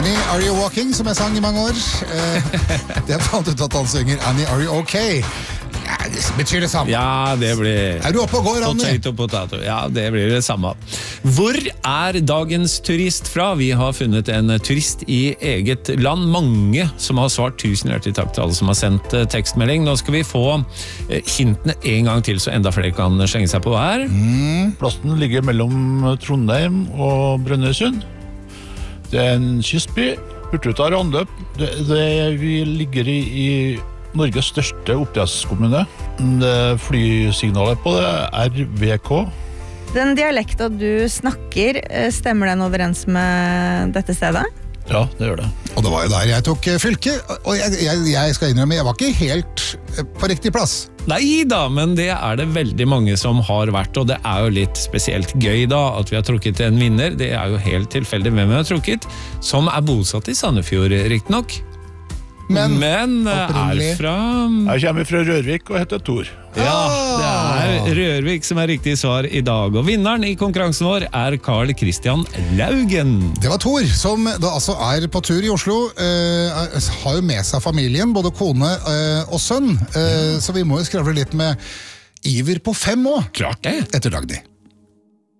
Annie, are you walking, som jeg sang i mange år. Det fant ut at han synger Annie, are you okay? Ja, det betyr det samme. Ja, det blir... Er du oppe og går, Annie? Potato, potato. Ja, det blir det samme. Hvor er dagens turist fra? Vi har funnet en turist i eget land. Mange som har svart. Tusen hjertelig takk til alle som har sendt tekstmelding. Nå skal vi få hintene en gang til, så enda flere kan skjenge seg på her. Plassen ligger mellom Trondheim og Brønnøysund. Det er en kystby. Hurtigruta har anløp. Vi ligger i Norges største oppdrettskommune. Flysignalet på det er RVK. Den dialekta du snakker, stemmer den overens med dette stedet? Ja, det gjør det. Og det var jo der jeg tok fylke, og jeg skal innrømme, jeg var ikke helt på riktig plass. Nei da, men det er det veldig mange som har vært, og det er jo litt spesielt gøy da, at vi har trukket en vinner. Det er jo helt tilfeldig hvem vi har trukket, som er bosatt i Sandefjord, riktig nok. Men er fra... Jeg kommer fra Rørvik og heter Tor. Ja, det er Rørvik som er riktig svar i dag. Og vinneren i konkurransen vår er Carl Christian Laugen. Det var Tor, som da altså er på tur i Oslo. Har jo med seg familien, både kone og sønn. Så vi må jo skravle litt med Iver på 5 år. Klart det. Etter Dagny.